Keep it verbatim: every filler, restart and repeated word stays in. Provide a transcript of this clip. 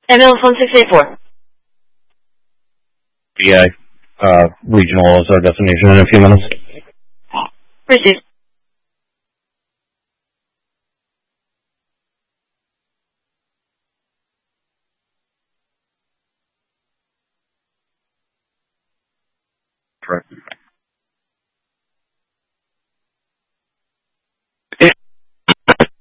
Ambulance one six eight four. B I, uh, regional is our destination in a few minutes. Received. Correct.